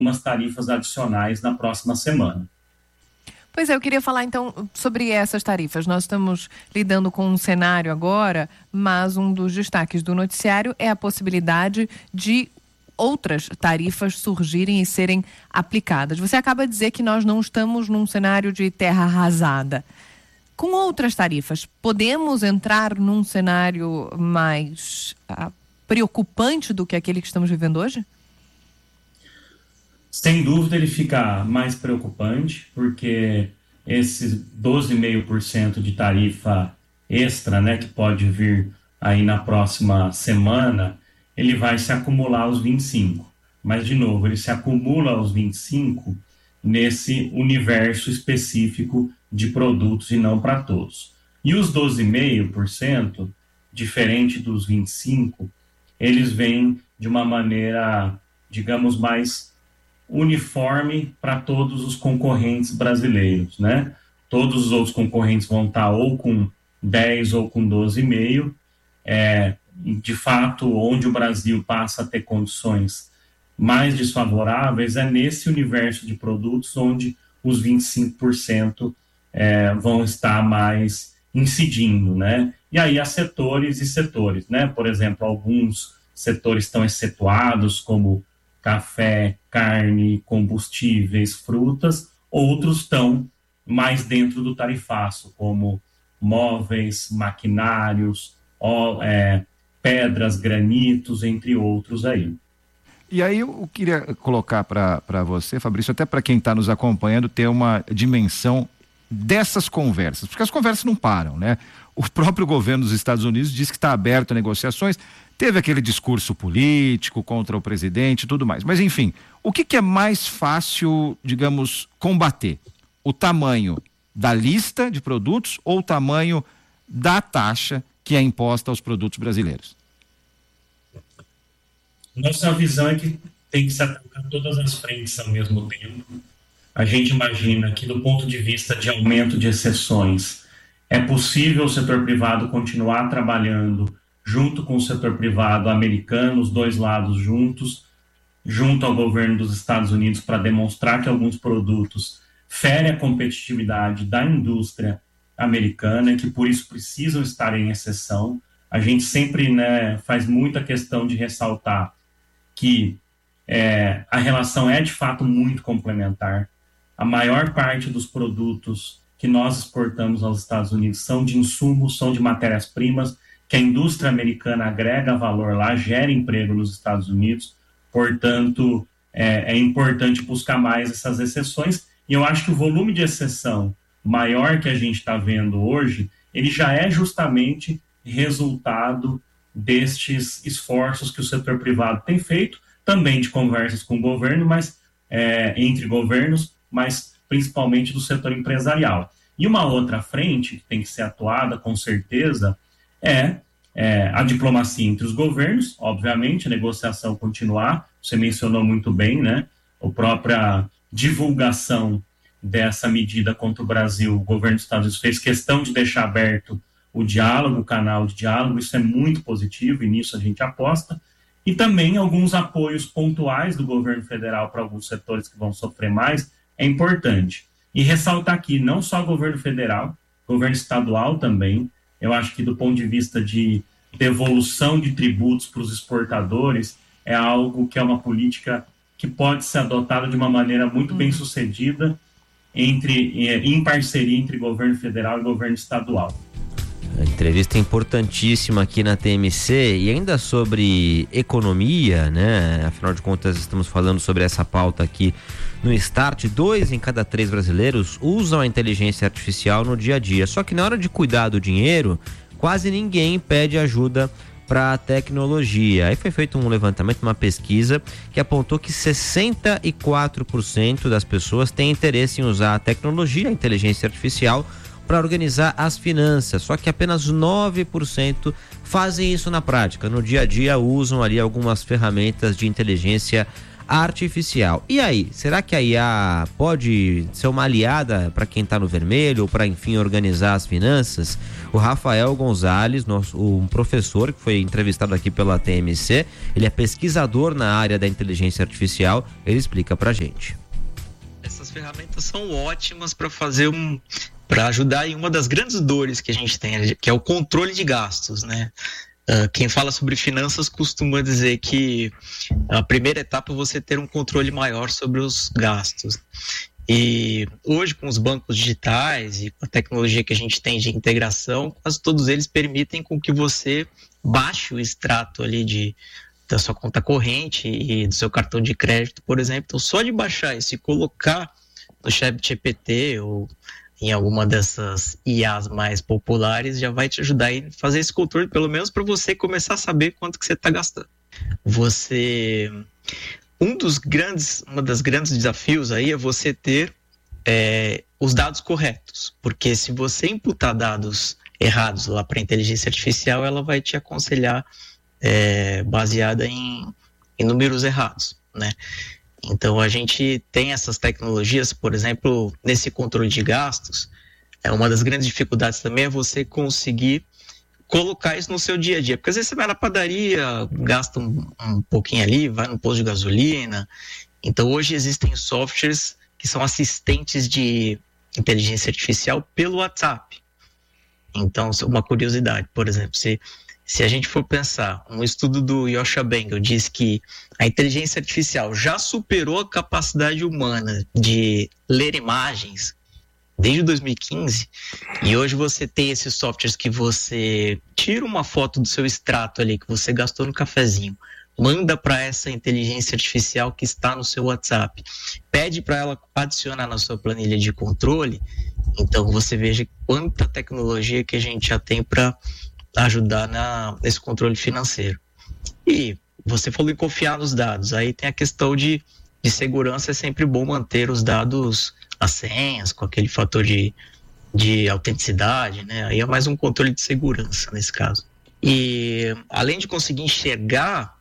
umas tarifas adicionais na próxima semana. Pois é, eu queria falar então sobre essas tarifas. Nós estamos lidando com um cenário agora, mas um dos destaques do noticiário é a possibilidade de outras tarifas surgirem e serem aplicadas. Você acaba de dizer que nós não estamos num cenário de terra arrasada. Com outras tarifas, podemos entrar num cenário mais preocupante do que aquele que estamos vivendo hoje? Sem dúvida ele fica mais preocupante, porque esses 12,5% de tarifa extra, né, que pode vir aí na próxima semana, ele vai se acumular aos 25%. Mas, de novo, ele se acumula aos 25% nesse universo específico de produtos e não para todos. E os 12,5%, diferente dos 25%, eles vêm de uma maneira, digamos, mais uniforme para todos os concorrentes brasileiros, né? Todos os outros concorrentes vão estar ou com 10 ou com 12,5. De fato, onde o Brasil passa a ter condições mais desfavoráveis é nesse universo de produtos onde os 25% vão estar mais incidindo, né? E aí há setores e setores, né? Por exemplo, alguns setores estão excetuados, como café, carne, combustíveis, frutas, outros estão mais dentro do tarifaço, como móveis, maquinários, pedras, granitos, entre outros aí. E aí eu queria colocar para você, Fabrício, até para quem está nos acompanhando, ter uma dimensão dessas conversas, porque as conversas não param, né? O próprio governo dos Estados Unidos diz que está aberto a negociações, teve aquele discurso político contra o presidente e tudo mais, mas enfim, o que é mais fácil, digamos, combater? O tamanho da lista de produtos ou o tamanho da taxa que é imposta aos produtos brasileiros? Nossa visão é que tem que se atacar todas as frentes ao mesmo tempo. A gente imagina que, do ponto de vista de aumento de exceções, é possível o setor privado continuar trabalhando junto com o setor privado americano, os dois lados juntos, junto ao governo dos Estados Unidos, para demonstrar que alguns produtos ferem a competitividade da indústria americana e que, por isso, precisam estar em exceção. A gente sempre, né, faz muita questão de ressaltar que a relação é, de fato, muito complementar. A maior parte dos produtos que nós exportamos aos Estados Unidos são de insumos, são de matérias-primas, que a indústria americana agrega valor lá, gera emprego nos Estados Unidos. Portanto, é importante buscar mais essas exceções. E eu acho que o volume de exceção maior que a gente está vendo hoje, ele já é justamente resultado destes esforços que o setor privado tem feito, também de conversas com o governo, mas entre governos, mas principalmente do setor empresarial. E uma outra frente que tem que ser atuada, com certeza, é a diplomacia entre os governos, obviamente, a negociação continuar, você mencionou muito bem, né? A própria divulgação dessa medida contra o Brasil, o governo dos Estados Unidos fez questão de deixar aberto o diálogo, o canal de diálogo, isso é muito positivo e nisso a gente aposta, e também alguns apoios pontuais do governo federal para alguns setores que vão sofrer mais, é importante. E ressaltar aqui, não só o governo federal, governo estadual também, eu acho que do ponto de vista de devolução de tributos para os exportadores, é algo que é uma política que pode ser adotada de uma maneira muito bem sucedida em parceria entre governo federal e governo estadual. A entrevista é importantíssima aqui na TMC e ainda sobre economia, né? Afinal de contas, estamos falando sobre essa pauta aqui no Start. 2 em cada 3 brasileiros usam a inteligência artificial no dia a dia. Só que na hora de cuidar do dinheiro, quase ninguém pede ajuda para a tecnologia. Aí foi feito um levantamento, uma pesquisa que apontou que 64% das pessoas têm interesse em usar a tecnologia, a inteligência artificial, para organizar as finanças, só que apenas 9% fazem isso na prática. No dia a dia usam ali algumas ferramentas de inteligência artificial. E aí, será que a IA pode ser uma aliada para quem está no vermelho ou para, enfim, organizar as finanças? O Rafael Gonzalez, um professor que foi entrevistado aqui pela TMC, ele é pesquisador na área da inteligência artificial, ele explica pra gente. Essas ferramentas são ótimas para ajudar em uma das grandes dores que a gente tem, que é o controle de gastos, né? Quem fala sobre finanças costuma dizer que a primeira etapa é você ter um controle maior sobre os gastos. E hoje, com os bancos digitais e com a tecnologia que a gente tem de integração, quase todos eles permitem com que você baixe o extrato ali da sua conta corrente e do seu cartão de crédito, por exemplo. Então, só de baixar isso e colocar no ChatGPT ou em alguma dessas IAs mais populares, já vai te ajudar a fazer esse controle, pelo menos para você começar a saber quanto que você está gastando. Um dos grandes desafios aí é você ter os dados corretos, porque se você imputar dados errados lá para a inteligência artificial, ela vai te aconselhar baseada em números errados, né? Então, a gente tem essas tecnologias, por exemplo, nesse controle de gastos, uma das grandes dificuldades também é você conseguir colocar isso no seu dia a dia, porque às vezes você vai na padaria, gasta um pouquinho ali, vai no posto de gasolina. Então, hoje existem softwares que são assistentes de inteligência artificial pelo WhatsApp. Então, uma curiosidade, por exemplo, se a gente for pensar, um estudo do Yoshua Bengel diz que a inteligência artificial já superou a capacidade humana de ler imagens desde 2015, e hoje você tem esses softwares que você tira uma foto do seu extrato ali que você gastou no cafezinho, manda para essa inteligência artificial que está no seu WhatsApp, pede para ela adicionar na sua planilha de controle. Então você veja quanta tecnologia que a gente já tem para ajudar nesse controle financeiro. E você falou em confiar nos dados, aí tem a questão de segurança. É sempre bom manter os dados, as senhas, com aquele fator de autenticidade, né? Aí é mais um controle de segurança nesse caso. E além de conseguir enxergar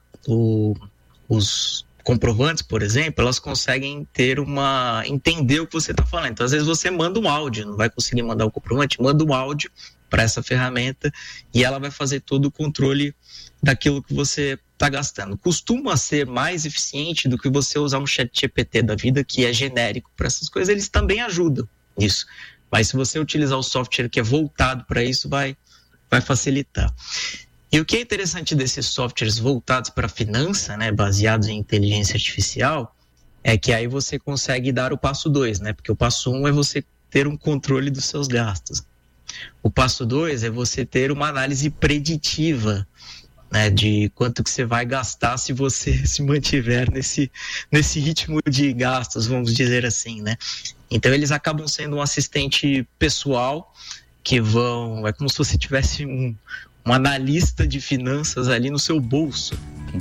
os comprovantes, por exemplo, elas conseguem entender o que você está falando. Então, às vezes você manda um áudio, não vai conseguir mandar o comprovante, manda um áudio para essa ferramenta e ela vai fazer todo o controle daquilo que você está gastando. Costuma ser mais eficiente do que você usar um ChatGPT da vida, que é genérico para essas coisas. Eles também ajudam nisso, mas se você utilizar o software que é voltado para isso, vai facilitar. E o que é interessante desses softwares voltados para a finança, né, baseados em inteligência artificial, é que aí você consegue dar o passo 2, né? Porque o passo 1 é você ter um controle dos seus gastos. O passo 2 é você ter uma análise preditiva, né, de quanto que você vai gastar se você se mantiver nesse ritmo de gastos, vamos dizer assim, né? Então eles acabam sendo um assistente pessoal que é como se você tivesse um analista de finanças ali no seu bolso.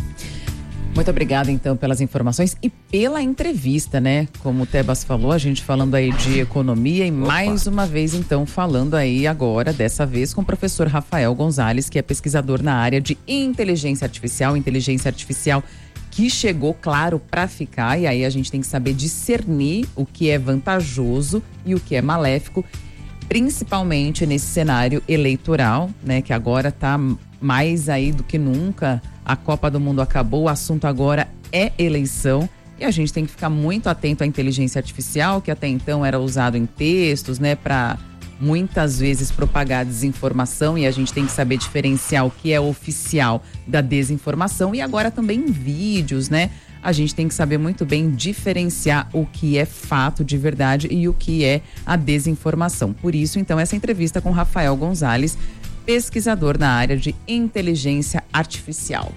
Muito obrigada, então, pelas informações e pela entrevista, né? Como o Tebas falou, a gente falando aí de economia e mais uma vez, então, falando aí agora, dessa vez, com o professor Rafael Gonzalez, que é pesquisador na área de inteligência artificial que chegou, claro, para ficar, e aí a gente tem que saber discernir o que é vantajoso e o que é maléfico, principalmente nesse cenário eleitoral, né? Que agora está mais aí do que nunca. A Copa do Mundo acabou, o assunto agora é eleição e a gente tem que ficar muito atento à inteligência artificial, que até então era usado em textos, né, para muitas vezes propagar desinformação, e a gente tem que saber diferenciar o que é oficial da desinformação, e agora também em vídeos, né? A gente tem que saber muito bem diferenciar o que é fato de verdade e o que é a desinformação. Por isso, então, essa entrevista com Rafael Gonzalez, pesquisador na área de inteligência artificial.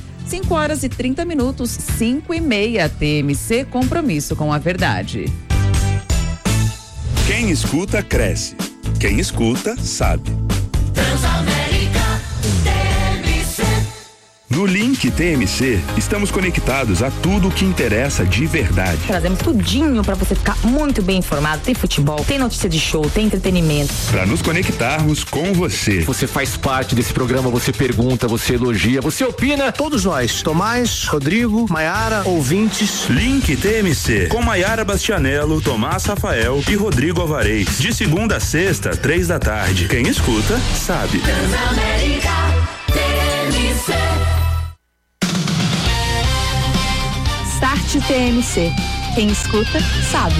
5h30, 5h30, TMC, compromisso com a verdade. Quem escuta, cresce. Quem escuta, sabe. Transamérica, TMC. No No Link TMC, estamos conectados a tudo o que interessa de verdade. Trazemos tudinho para você ficar muito bem informado. Tem futebol, tem notícia de show, tem entretenimento. Para nos conectarmos com você. Você faz parte desse programa, você pergunta, você elogia, você opina. Todos nós, Tomás, Rodrigo, Maiara, ouvintes. Link TMC, com Maiara Bastianello, Tomás Rafael e Rodrigo Alvarez. De segunda a sexta, 15h. Quem escuta, sabe. Transamérica TMC. Start TMC. Quem escuta, sabe.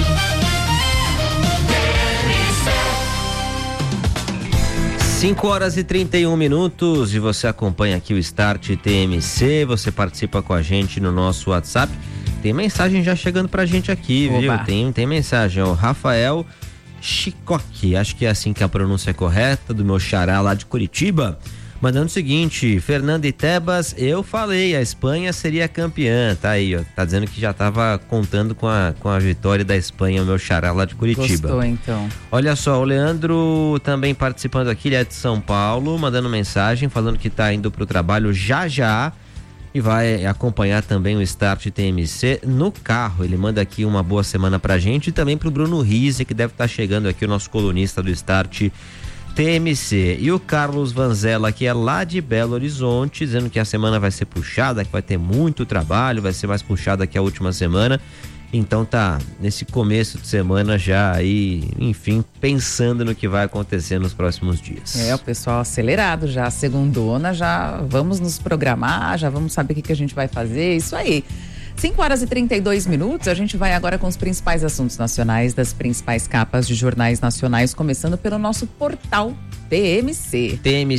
5h31 e você acompanha aqui o Start TMC, você participa com a gente no nosso WhatsApp. Tem mensagem já chegando pra gente aqui, Oba. viu? Tem mensagem, o Rafael Chicoque, acho que é assim que a pronúncia é correta, do meu xará lá de Curitiba, mandando o seguinte: Fernando e Tebas, eu falei, a Espanha seria campeã, tá aí, ó, tá dizendo que já tava contando com a vitória da Espanha, o meu xará lá de Curitiba. Gostou, então. Olha só, o Leandro também participando aqui, ele é de São Paulo, mandando mensagem, falando que tá indo pro trabalho já e vai acompanhar também o Start TMC no carro. Ele manda aqui uma boa semana pra gente e também pro Bruno Rizzi, que deve estar chegando aqui, o nosso colunista do Start TMC. E o Carlos Vanzella, que é lá de Belo Horizonte, dizendo que a semana vai ser puxada, que vai ter muito trabalho, vai ser mais puxada que a última semana. Então tá nesse começo de semana já aí, enfim, pensando no que vai acontecer nos próximos dias. O pessoal acelerado já, segundona, já vamos nos programar, já vamos saber o que a gente vai fazer, isso aí. 5h32, a gente vai agora com os principais assuntos nacionais das principais capas de jornais nacionais, começando pelo nosso portal TMC.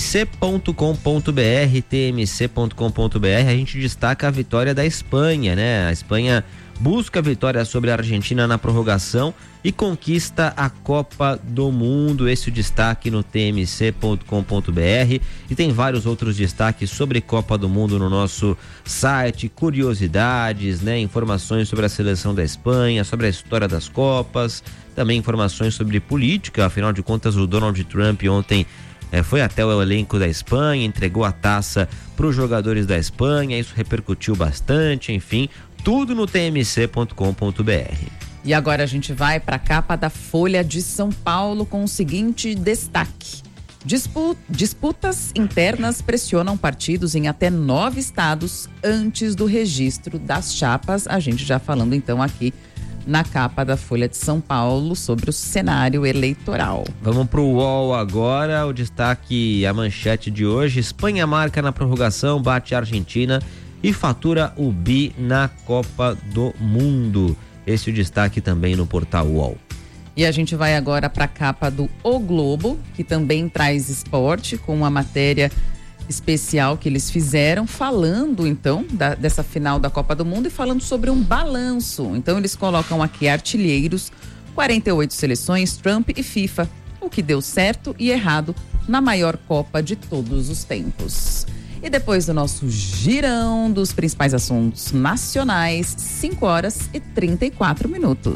tmc.com.br, a gente destaca a vitória da Espanha, né? A Espanha busca a vitória sobre a Argentina na prorrogação e conquista a Copa do Mundo. Esse é o destaque no tmc.com.br e tem vários outros destaques sobre Copa do Mundo no nosso site, curiosidades, né? Informações sobre a seleção da Espanha, sobre a história das Copas, também informações sobre política. Afinal de contas, o Donald Trump ontem foi até o elenco da Espanha, entregou a taça para os jogadores da Espanha, isso repercutiu bastante, enfim, tudo no tmc.com.br. E agora a gente vai para a capa da Folha de São Paulo com o seguinte destaque: disputas internas pressionam partidos em até 9 estados antes do registro das chapas. A gente já falando então aqui na capa da Folha de São Paulo sobre o cenário eleitoral. Vamos pro UOL agora, o destaque, a manchete de hoje: Espanha marca na prorrogação, bate a Argentina e fatura o bi na Copa do Mundo. Esse é o destaque também no portal UOL. E a gente vai agora para a capa do O Globo, que também traz esporte, com uma matéria especial que eles fizeram, falando então dessa final da Copa do Mundo e falando sobre um balanço. Então eles colocam aqui artilheiros, 48 seleções, Trump e FIFA, o que deu certo e errado na maior Copa de todos os tempos. E depois do nosso girão dos principais assuntos nacionais, 5h34.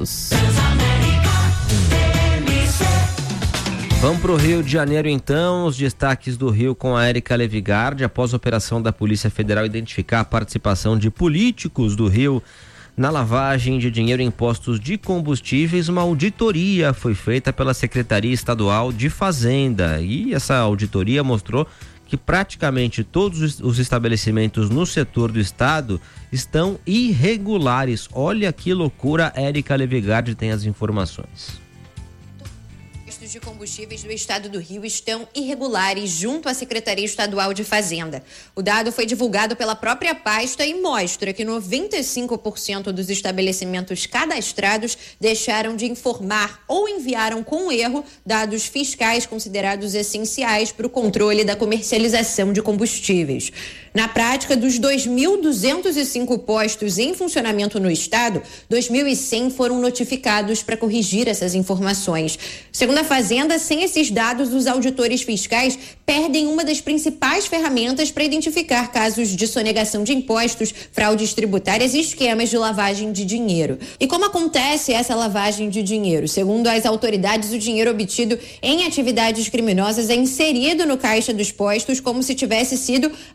Vamos pro Rio de Janeiro então, os destaques do Rio com a Érica Levigardi. Após a operação da Polícia Federal identificar a participação de políticos do Rio na lavagem de dinheiro em postos de combustíveis, uma auditoria foi feita pela Secretaria Estadual de Fazenda e essa auditoria mostrou que praticamente todos os estabelecimentos no setor do estado estão irregulares. Olha que loucura, Érica Levigardi tem as informações. Postos de combustíveis do estado do Rio estão irregulares junto à Secretaria Estadual de Fazenda. O dado foi divulgado pela própria pasta e mostra que 95% dos estabelecimentos cadastrados deixaram de informar ou enviaram com erro dados fiscais considerados essenciais para o controle da comercialização de combustíveis. Na prática, dos 2.205 postos em funcionamento no estado, 2.100 foram notificados para corrigir essas informações. Segundo a Fazenda, sem esses dados, os auditores fiscais perdem uma das principais ferramentas para identificar casos de sonegação de impostos, fraudes tributárias e esquemas de lavagem de dinheiro. E como acontece essa lavagem de dinheiro? Segundo as autoridades, o dinheiro obtido em atividades criminosas é inserido no caixa dos postos como se tivesse sido arrecadado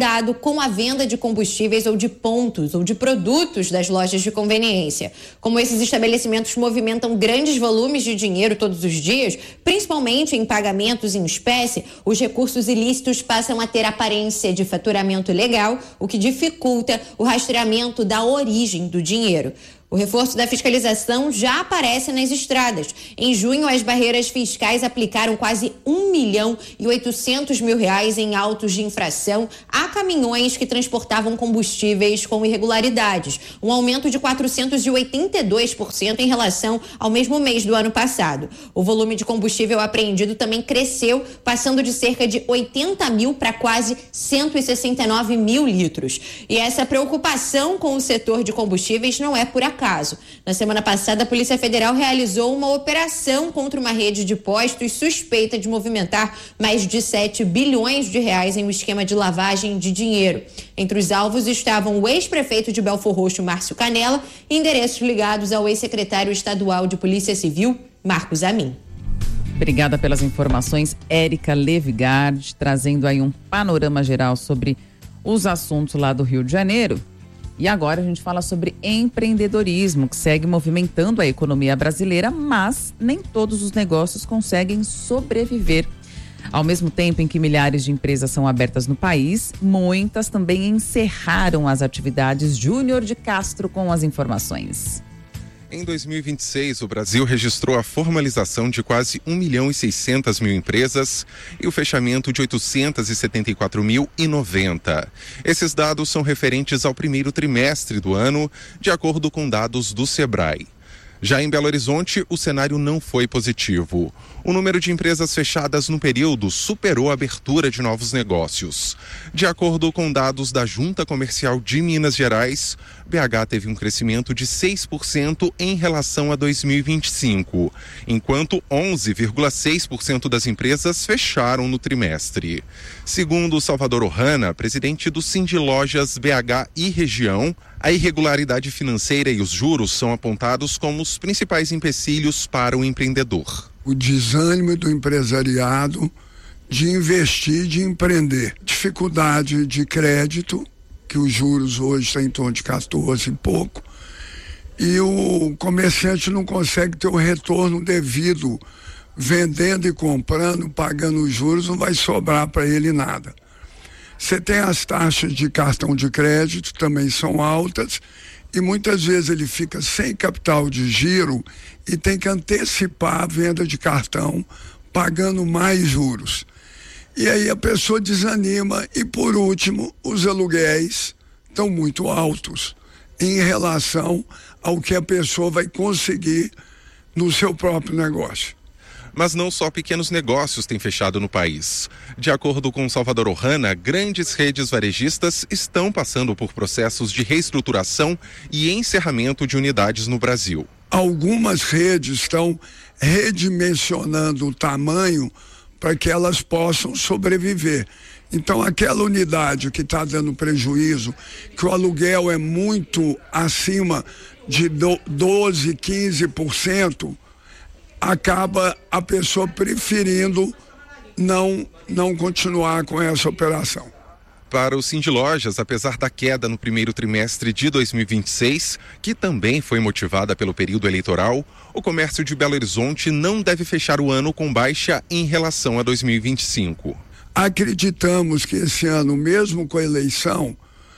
arrecadado com a venda de combustíveis ou de pontos ou de produtos das lojas de conveniência. Como esses estabelecimentos movimentam grandes volumes de dinheiro todos os dias, principalmente em pagamentos em espécie, os recursos ilícitos passam a ter aparência de faturamento legal, o que dificulta o rastreamento da origem do dinheiro. O reforço da fiscalização já aparece nas estradas. Em junho, as barreiras fiscais aplicaram quase R$1.800.000 em autos de infração a caminhões que transportavam combustíveis com irregularidades, um aumento de 482% em relação ao mesmo mês do ano passado. O volume de combustível apreendido também cresceu, passando de cerca de 80 mil para quase 169 mil litros. E essa preocupação com o setor de combustíveis não é por acaso. Na semana passada, a Polícia Federal realizou uma operação contra uma rede de postos suspeita de movimentar mais de 7 bilhões de reais em um esquema de lavagem de dinheiro. Entre os alvos estavam o ex-prefeito de Belfor Roxo, Márcio Canela, e endereços ligados ao ex-secretário estadual de Polícia Civil, Marcos Amin. Obrigada pelas informações, Érica Levigard, trazendo aí um panorama geral sobre os assuntos lá do Rio de Janeiro. E agora a gente fala sobre empreendedorismo, que segue movimentando a economia brasileira, mas nem todos os negócios conseguem sobreviver. Ao mesmo tempo em que milhares de empresas são abertas no país, muitas também encerraram as atividades. Júnior de Castro com as informações. Em 2026, o Brasil registrou a formalização de quase 1.600.000 empresas e o fechamento de 874.090. Esses dados são referentes ao primeiro trimestre do ano, de acordo com dados do Sebrae. Já em Belo Horizonte, o cenário não foi positivo. O número de empresas fechadas no período superou a abertura de novos negócios. De acordo com dados da Junta Comercial de Minas Gerais, BH teve um crescimento de 6% em relação a 2025, enquanto 11,6% das empresas fecharam no trimestre. Segundo Salvador Ohana, presidente do Sindilojas BH e região, a irregularidade financeira e os juros são apontados como os principais empecilhos para o empreendedor. O desânimo do empresariado de investir, de empreender. Dificuldade de crédito, que os juros hoje estão em torno de 14 e pouco, e o comerciante não consegue ter o retorno devido, vendendo e comprando, pagando os juros, não vai sobrar para ele nada. Você tem as taxas de cartão de crédito, também são altas, e muitas vezes ele fica sem capital de giro e tem que antecipar a venda de cartão, pagando mais juros. E aí a pessoa desanima e, por último, os aluguéis estão muito altos em relação ao que a pessoa vai conseguir no seu próprio negócio. Mas não só pequenos negócios têm fechado no país. De acordo com Salvador Ohana, grandes redes varejistas estão passando por processos de reestruturação e encerramento de unidades no Brasil. Algumas redes estão redimensionando o tamanho para que elas possam sobreviver. Então, aquela unidade que está dando prejuízo, que o aluguel é muito acima de 12%, 15%, acaba a pessoa preferindo não continuar com essa operação. Para o Sindilojas, apesar da queda no primeiro trimestre de 2026, que também foi motivada pelo período eleitoral, o comércio de Belo Horizonte não deve fechar o ano com baixa em relação a 2025. Acreditamos que esse ano, mesmo com a eleição,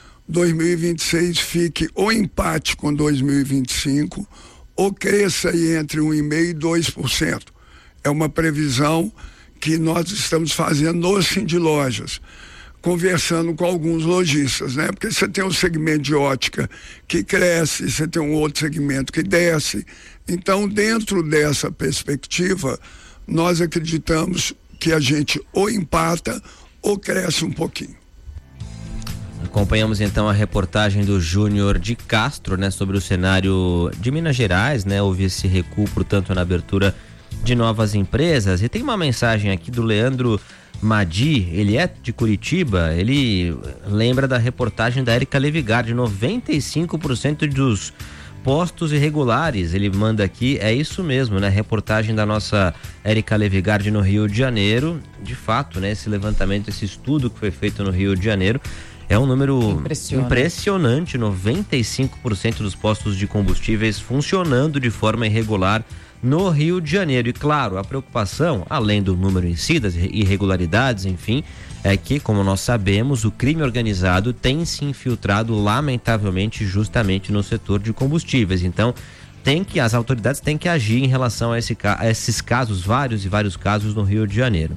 2026 fique ou empate com 2025, ou cresça aí entre 1,5% e 2%. É uma previsão que nós estamos fazendo no Sindilojas, conversando com alguns lojistas, né? Porque você tem um segmento de ótica que cresce, você tem um outro segmento que desce. Então, dentro dessa perspectiva, nós acreditamos que a gente ou empata ou cresce um pouquinho. Acompanhamos então a reportagem do Júnior de Castro, né, sobre o cenário de Minas Gerais, né? Houve esse recuo, portanto, na abertura de novas empresas. E tem uma mensagem aqui do Leandro Madi, ele é de Curitiba, ele lembra da reportagem da Érica Levigard, 95% dos postos irregulares, ele manda aqui, é isso mesmo, né? Reportagem da nossa Érica Levigard no Rio de Janeiro, de fato, né? Esse levantamento, esse estudo que foi feito no Rio de Janeiro, É um número impressionante, 95% dos postos de combustíveis funcionando de forma irregular no Rio de Janeiro. E claro, a preocupação, além do número em si, das irregularidades, enfim, é que, como nós sabemos, o crime organizado tem se infiltrado lamentavelmente justamente no setor de combustíveis. Então, as autoridades têm que agir em relação a esses casos, vários casos no Rio de Janeiro.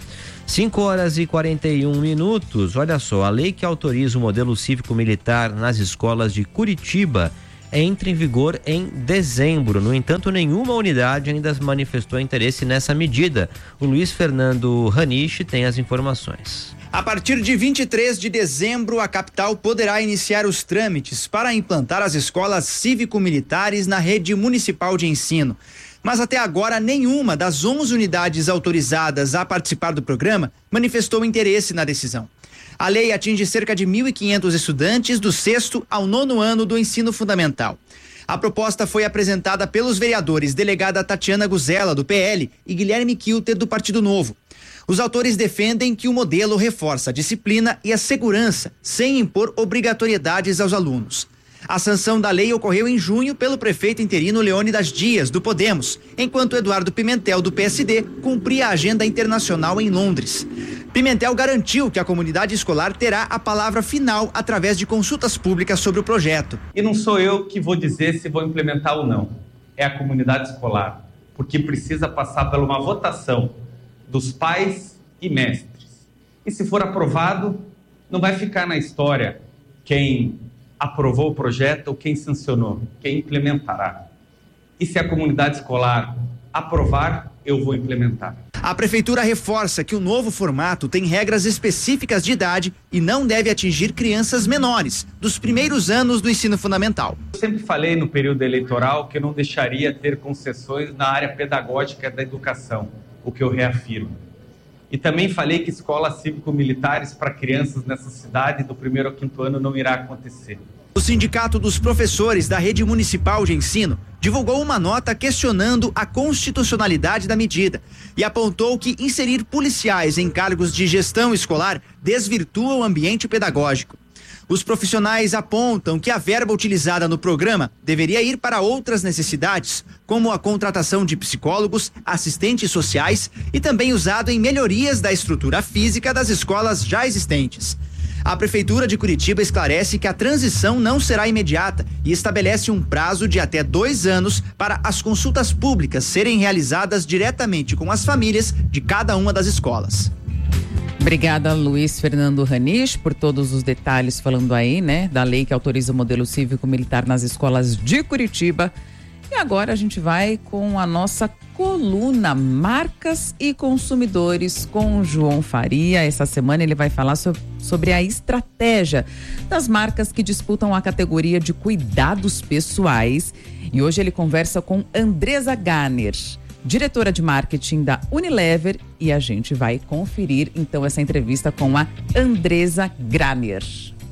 5h41, olha só, a lei que autoriza o modelo cívico-militar nas escolas de Curitiba entra em vigor em dezembro. No entanto, nenhuma unidade ainda manifestou interesse nessa medida. O Luiz Fernando Raniche tem as informações. A partir de 23 de dezembro, a capital poderá iniciar os trâmites para implantar as escolas cívico-militares na rede municipal de ensino. Mas até agora, nenhuma das 11 unidades autorizadas a participar do programa manifestou interesse na decisão. A lei atinge cerca de 1.500 estudantes do 6º ao 9º ano do ensino fundamental. A proposta foi apresentada pelos vereadores delegada Tatiana Guzella, do PL, e Guilherme Kilter, do Partido Novo. Os autores defendem que o modelo reforça a disciplina e a segurança, sem impor obrigatoriedades aos alunos. A sanção da lei ocorreu em junho pelo prefeito interino Leônidas Dias, do Podemos, enquanto Eduardo Pimentel, do PSD, cumpria a agenda internacional em Londres. Pimentel garantiu que a comunidade escolar terá a palavra final através de consultas públicas sobre o projeto. E não sou eu que vou dizer se vou implementar ou não, é a comunidade escolar, porque precisa passar por uma votação dos pais e mestres. E se for aprovado, não vai ficar na história quem aprovou o projeto ou quem sancionou, quem implementará. E se a comunidade escolar aprovar, eu vou implementar. A prefeitura reforça que o novo formato tem regras específicas de idade e não deve atingir crianças menores, dos primeiros anos do ensino fundamental. Eu sempre falei no período eleitoral que eu não deixaria ter concessões na área pedagógica da educação, o que eu reafirmo. E também falei que escolas cívico-militares para crianças nessa cidade do 1º ao 5º ano não irá acontecer. O Sindicato dos Professores da Rede Municipal de Ensino divulgou uma nota questionando a constitucionalidade da medida e apontou que inserir policiais em cargos de gestão escolar desvirtua o ambiente pedagógico. Os profissionais apontam que a verba utilizada no programa deveria ir para outras necessidades, como a contratação de psicólogos, assistentes sociais e também usado em melhorias da estrutura física das escolas já existentes. A Prefeitura de Curitiba esclarece que a transição não será imediata e estabelece um prazo de até 2 anos para as consultas públicas serem realizadas diretamente com as famílias de cada uma das escolas. Obrigada, Luiz Fernando Raniche, por todos os detalhes falando aí, né, da lei que autoriza o modelo cívico-militar nas escolas de Curitiba. E agora a gente vai com a nossa coluna Marcas e Consumidores com o João Faria. Essa semana ele vai falar sobre a estratégia das marcas que disputam a categoria de cuidados pessoais. E hoje ele conversa com Andresa Graner, diretora de marketing da Unilever, e a gente vai conferir então essa entrevista com a Andresa Graner.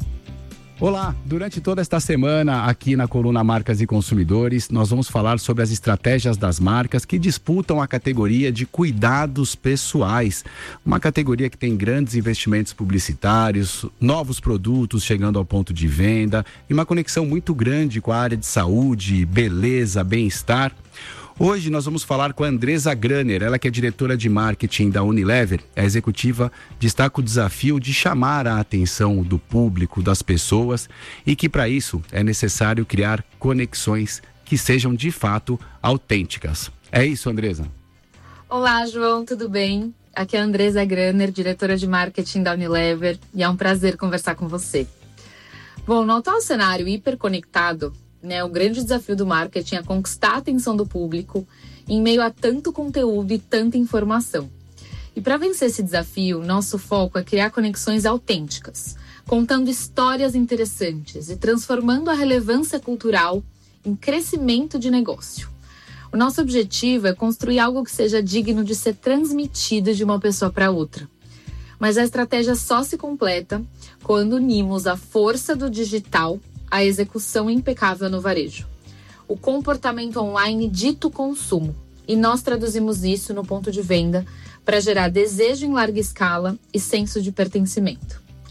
Olá, durante toda esta semana aqui na coluna Marcas e Consumidores, nós vamos falar sobre as estratégias das marcas que disputam a categoria de cuidados pessoais, uma categoria que tem grandes investimentos publicitários, novos produtos chegando ao ponto de venda e uma conexão muito grande com a área de saúde, beleza, bem-estar. Hoje nós vamos falar com a Andresa Graner, ela que é diretora de marketing da Unilever. A executiva destaca o desafio de chamar a atenção do público, das pessoas, e que para isso é necessário criar conexões que sejam de fato autênticas. É isso, Andresa? Olá, João, tudo bem? Aqui é a Andresa Graner, diretora de marketing da Unilever, e é um prazer conversar com você. Bom, no atual cenário hiperconectado, o grande desafio do marketing é conquistar a atenção do público em meio a tanto conteúdo e tanta informação. E para vencer esse desafio, nosso foco é criar conexões autênticas, contando histórias interessantes e transformando a relevância cultural em crescimento de negócio. O nosso objetivo é construir algo que seja digno de ser transmitido de uma pessoa para outra. Mas a estratégia só se completa quando unimos a força do digital a execução impecável no varejo. O comportamento online dita o consumo, e nós traduzimos isso no ponto de venda para gerar desejo em larga escala e senso de pertencimento.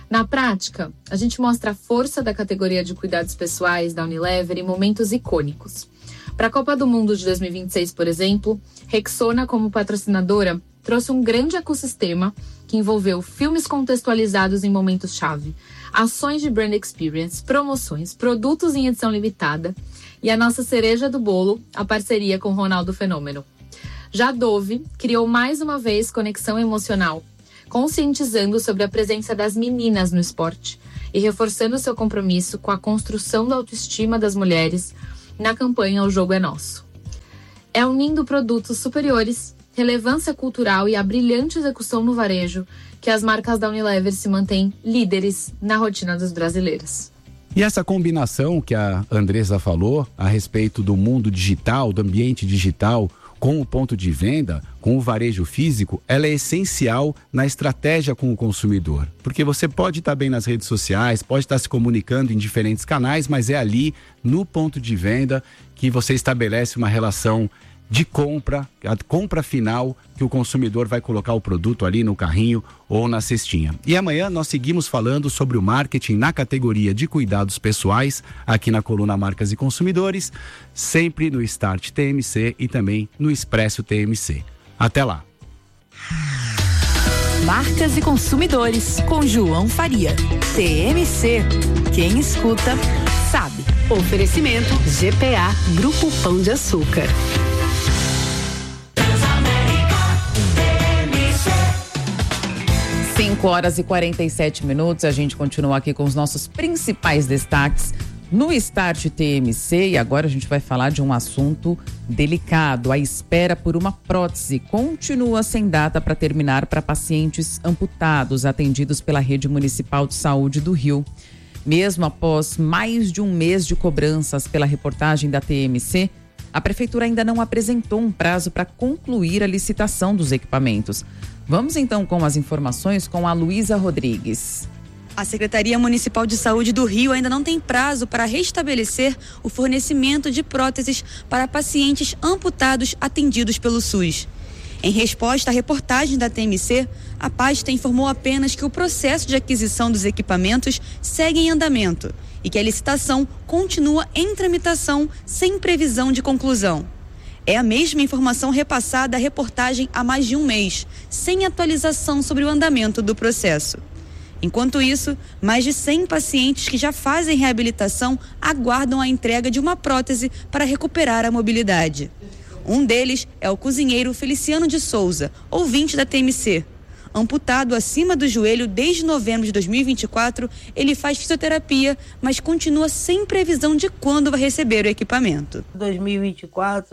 Na prática, a gente mostra a força da categoria de cuidados pessoais da Unilever em momentos icônicos. Para a Copa do Mundo de 2026, por exemplo, Rexona, como patrocinadora, trouxe um grande ecossistema que envolveu filmes contextualizados em momentos-chave, ações de brand experience, promoções, produtos em edição limitada e a nossa cereja do bolo, a parceria com Ronaldo Fenômeno. Já a Dove criou mais uma vez conexão emocional, conscientizando sobre a presença das meninas no esporte e reforçando seu compromisso com a construção da autoestima das mulheres na campanha O Jogo é Nosso. É unindo produtos superiores, relevância cultural e a brilhante execução no varejo que as marcas da Unilever se mantêm líderes na rotina dos brasileiros. E essa combinação que a Andressa falou a respeito do mundo digital, do ambiente digital, com o ponto de venda, com o varejo físico, ela é essencial na estratégia com o consumidor. Porque você pode estar bem nas redes sociais, pode estar se comunicando em diferentes canais, mas é ali, no ponto de venda, que você estabelece uma relação de compra, a compra final, que o consumidor vai colocar o produto ali no carrinho ou na cestinha. E amanhã nós seguimos falando sobre o marketing na categoria de cuidados pessoais, aqui na coluna Marcas e Consumidores, sempre no Start TMC e também no Expresso TMC. Até lá! Marcas e Consumidores, com João Faria. TMC. Quem escuta, sabe. Oferecimento GPA, Grupo Pão de Açúcar. 5h47, a gente continua aqui com os nossos principais destaques no Start TMC e agora a gente vai falar de um assunto delicado. A espera por uma prótese continua sem data para terminar para pacientes amputados atendidos pela Rede Municipal de Saúde do Rio. Mesmo após mais de um mês de cobranças pela reportagem da TMC, a Prefeitura ainda não apresentou um prazo para concluir a licitação dos equipamentos. Vamos então com as informações com a Luísa Rodrigues. A Secretaria Municipal de Saúde do Rio ainda não tem prazo para restabelecer o fornecimento de próteses para pacientes amputados atendidos pelo SUS. Em resposta à reportagem da TMC, a pasta informou apenas que o processo de aquisição dos equipamentos segue em andamento e que a licitação continua em tramitação sem previsão de conclusão. É a mesma informação repassada à reportagem há mais de um mês, sem atualização sobre o andamento do processo. Enquanto isso, mais de 100 pacientes que já fazem reabilitação aguardam a entrega de uma prótese para recuperar a mobilidade. Um deles é o cozinheiro Feliciano de Souza, ouvinte da TMC. Amputado acima do joelho desde novembro de 2024, ele faz fisioterapia, mas continua sem previsão de quando vai receber o equipamento. 2024,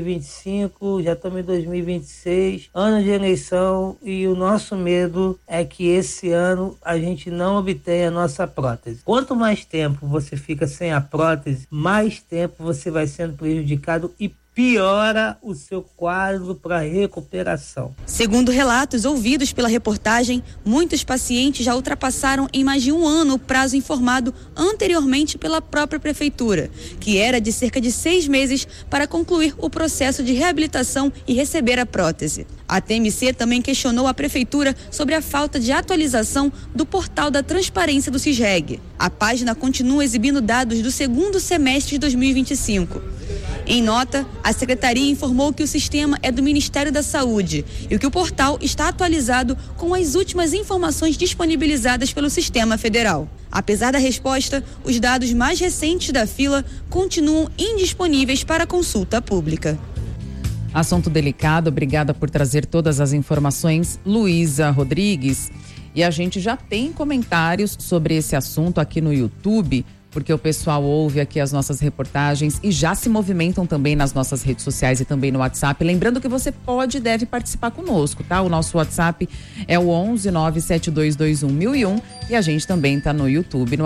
2025, já estamos em 2026, ano de eleição, e o nosso medo é que esse ano a gente não obtenha a nossa prótese. Quanto mais tempo você fica sem a prótese, mais tempo você vai sendo prejudicado e piora o seu quadro para recuperação. Segundo relatos ouvidos pela reportagem, muitos pacientes já ultrapassaram em mais de um ano o prazo informado anteriormente pela própria Prefeitura, que era de cerca de 6 meses para concluir o processo de reabilitação e receber a prótese. A TMC também questionou a Prefeitura sobre a falta de atualização do portal da transparência do CISREG. A página continua exibindo dados do segundo semestre de 2025. Em nota, a Secretaria informou que o sistema é do Ministério da Saúde e que o portal está atualizado com as últimas informações disponibilizadas pelo Sistema Federal. Apesar da resposta, os dados mais recentes da fila continuam indisponíveis para consulta pública. Assunto delicado, obrigada por trazer todas as informações, Luísa Rodrigues. E a gente já tem comentários sobre esse assunto aqui no YouTube, porque o pessoal ouve aqui as nossas reportagens e já se movimentam também nas nossas redes sociais e também no WhatsApp. Lembrando que você pode e deve participar conosco, tá? O nosso WhatsApp é o 11-97221-1001 e a gente também tá no YouTube, no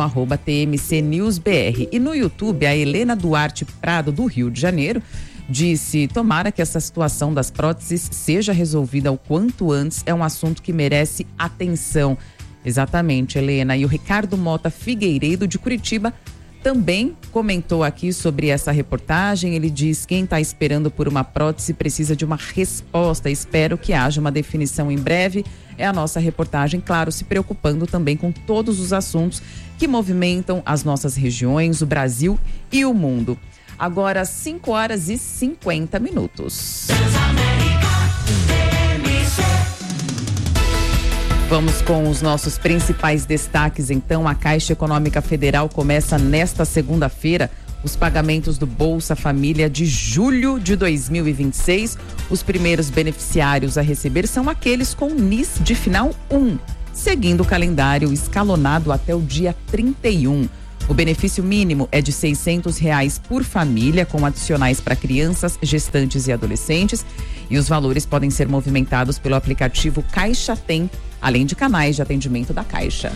@TMCNewsBR. E no YouTube, a Helena Duarte Prado, do Rio de Janeiro, disse: tomara que essa situação das próteses seja resolvida o quanto antes, é um assunto que merece atenção. Exatamente, Helena. E o Ricardo Mota Figueiredo, de Curitiba, também comentou aqui sobre essa reportagem. Ele diz: quem está esperando por uma prótese precisa de uma resposta. Espero que haja uma definição em breve. É a nossa reportagem, claro, se preocupando também com todos os assuntos que movimentam as nossas regiões, o Brasil e o mundo. Agora, 5h50. Vamos com os nossos principais destaques, então. A Caixa Econômica Federal começa nesta segunda-feira os pagamentos do Bolsa Família de julho de 2026. Os primeiros beneficiários a receber são aqueles com NIS de final 1, seguindo o calendário escalonado até o dia 31. O benefício mínimo é de R$ 600 por família, com adicionais para crianças, gestantes e adolescentes. E os valores podem ser movimentados pelo aplicativo Caixa Tem, além de canais de atendimento da Caixa.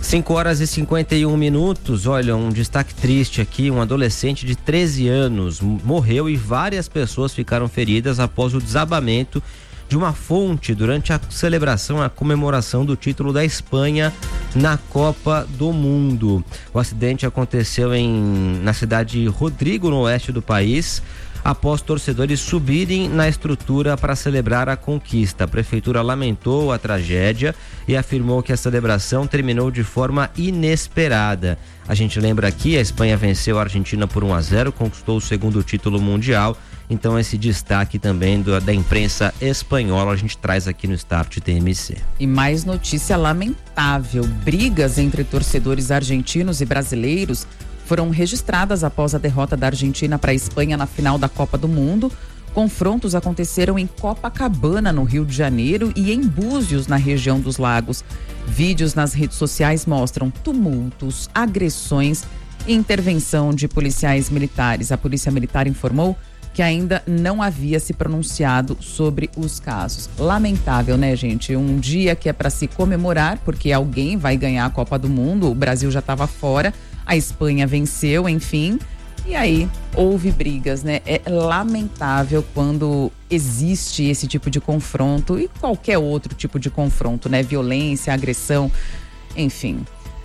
5h51. Olha, um destaque triste aqui: um adolescente de 13 anos morreu e várias pessoas ficaram feridas após o desabamento de uma fonte durante a celebração, a comemoração do título da Espanha na Copa do Mundo. O acidente aconteceu na cidade de Rodrigo, no oeste do país, após torcedores subirem na estrutura para celebrar a conquista. A prefeitura lamentou a tragédia e afirmou que a celebração terminou de forma inesperada. A gente lembra aqui, a Espanha venceu a Argentina por 1-0, conquistou o segundo título mundial. Então esse destaque também da imprensa espanhola a gente traz aqui no Start TMC. E mais notícia lamentável: brigas entre torcedores argentinos e brasileiros foram registradas após a derrota da Argentina para a Espanha na final da Copa do Mundo. Confrontos aconteceram em Copacabana, no Rio de Janeiro, e em Búzios, na região dos Lagos. Vídeos nas redes sociais mostram tumultos, agressões e intervenção de policiais militares. A Polícia Militar informou que ainda não havia se pronunciado sobre os casos. Lamentável, né, gente? Um dia que é para se comemorar, porque alguém vai ganhar a Copa do Mundo, o Brasil já estava fora, a Espanha venceu, enfim, e aí houve brigas, né? É lamentável quando existe esse tipo de confronto e qualquer outro tipo de confronto, né? Violência, agressão, enfim.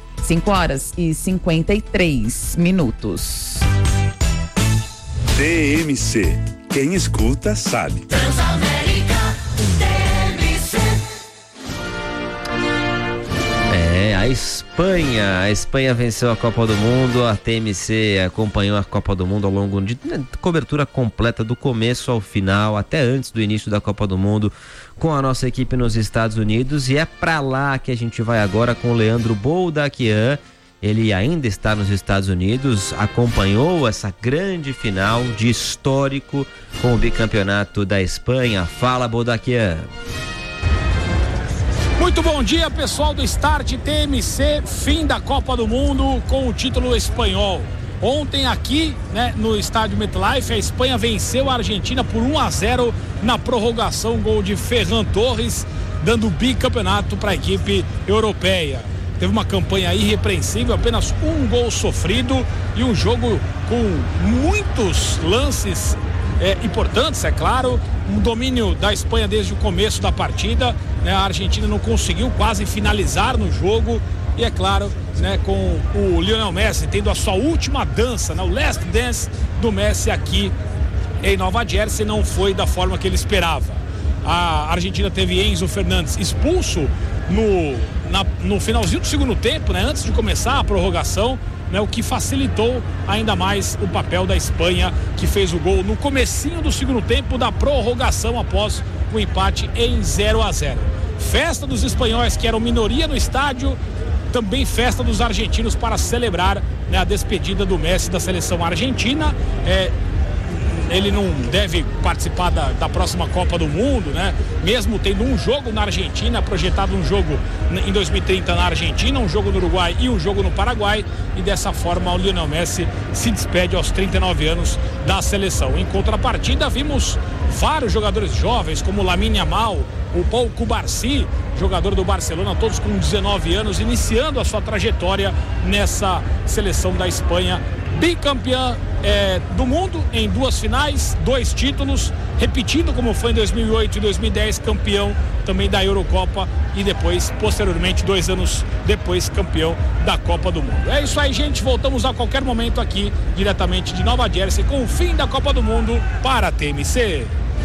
5h53. TMC. Quem escuta sabe. Transamérica TMC. A Espanha venceu a Copa do Mundo. A TMC acompanhou a Copa do Mundo ao longo de cobertura completa do começo ao final, até antes do início da Copa do Mundo, com a nossa equipe nos Estados Unidos. E é pra lá que a gente vai agora com o Leandro Boldaquian. Ele ainda está nos Estados Unidos, acompanhou essa grande final de histórico com o bicampeonato da Espanha. Fala, Boldaquian. Muito bom dia, pessoal do Start TMC, fim da Copa do Mundo com o título espanhol. Ontem aqui, né, no estádio MetLife, a Espanha venceu a Argentina por 1-0 na prorrogação, gol de Ferran Torres, dando o bicampeonato para a equipe europeia. Teve uma campanha irrepreensível, apenas um gol sofrido e um jogo com muitos lances importantes, é claro. Um domínio da Espanha desde o começo da partida, né? A Argentina não conseguiu quase finalizar no jogo e, é claro, né, com o Lionel Messi tendo a sua última dança, né, o last dance do Messi aqui em Nova Jersey, não foi da forma que ele esperava. A Argentina teve Enzo Fernandes expulso no finalzinho do segundo tempo, né, antes de começar a prorrogação, né, o que facilitou ainda mais o papel da Espanha, que fez o gol no comecinho do segundo tempo da prorrogação após o empate em 0-0. Festa dos espanhóis, que eram minoria no estádio, também festa dos argentinos para celebrar, né, a despedida do Messi da seleção argentina. Ele não deve participar da próxima Copa do Mundo, né? Mesmo tendo um jogo na Argentina, projetado um jogo em 2030 na Argentina, um jogo no Uruguai e um jogo no Paraguai, e dessa forma o Lionel Messi se despede aos 39 anos da seleção. Em contrapartida, vimos vários jogadores jovens, como o Lamine Yamal, o Paul Cubarsí, jogador do Barcelona, todos com 19 anos, iniciando a sua trajetória nessa seleção da Espanha, bicampeã do mundo em 2 finais, 2 títulos, repetindo como foi em 2008 e 2010, campeão também da Eurocopa e depois, posteriormente, 2 anos depois, campeão da Copa do Mundo. É isso aí, gente, voltamos a qualquer momento aqui, diretamente de Nova Jersey, com o fim da Copa do Mundo para a TMC.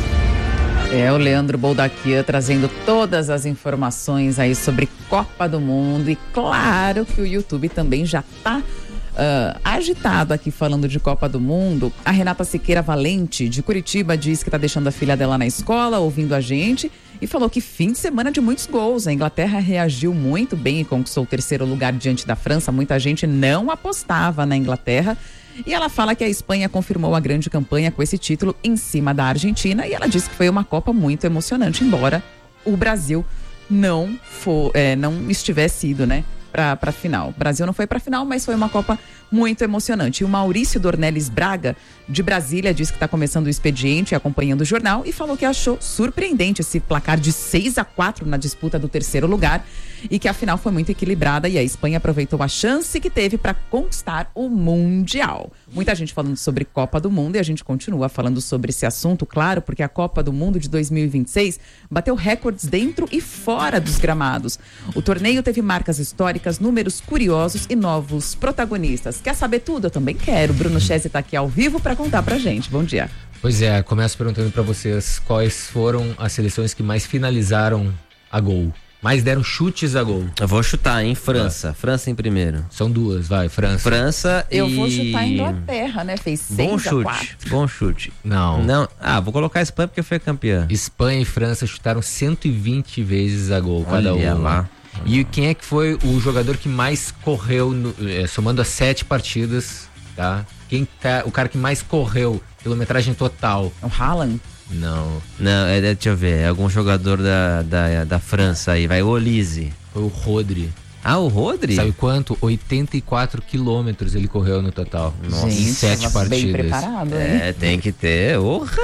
O Leandro Boldaquia trazendo todas as informações aí sobre Copa do Mundo e claro que o YouTube também já tá agitado aqui falando de Copa do Mundo. A Renata Siqueira Valente, de Curitiba, diz que tá deixando a filha dela na escola, ouvindo a gente e falou que fim de semana de muitos gols. A Inglaterra reagiu muito bem e conquistou o 3º lugar diante da França. Muita gente não apostava na Inglaterra. E ela fala que a Espanha confirmou a grande campanha com esse título em cima da Argentina. E ela disse que foi uma Copa muito emocionante, embora o Brasil não estivesse ido, né, para a final. O Brasil não foi para a final, mas foi uma Copa muito emocionante. E o Maurício Dornelles Braga, de Brasília, disse que está começando o expediente, acompanhando o jornal, e falou que achou surpreendente esse placar de 6-4 na disputa do 3º lugar e que a final foi muito equilibrada e a Espanha aproveitou a chance que teve para conquistar o Mundial. Muita gente falando sobre Copa do Mundo e a gente continua falando sobre esse assunto, claro, porque a Copa do Mundo de 2026 bateu recordes dentro e fora dos gramados. O torneio teve marcas históricas, números curiosos e novos protagonistas. Quer saber tudo? Eu também quero. Bruno Chese está aqui ao vivo para contar pra gente. Bom dia. Pois é, começo perguntando para vocês quais foram as seleções que mais finalizaram a gol. Mais deram chutes a gol. Eu vou chutar, hein? França. França em primeiro. São 2, vai. França Eu vou chutar a Inglaterra, né? Fez 6-4. Bom chute. Não. Vou colocar a Espanha porque foi campeã. Espanha e França chutaram 120 vezes a gol cada um. Lá. E quem é que foi o jogador que mais correu, somando as 7 partidas, tá? O cara que mais correu, quilometragem total? O Haaland? Não, deixa eu ver, é algum jogador da França aí, vai, o Olise. Foi o Rodri. Ah, o Rodri? Sabe quanto? 84 quilômetros ele correu no total. Nossa, gente, 7 partidas. Bem preparado, hein? Tem que ter,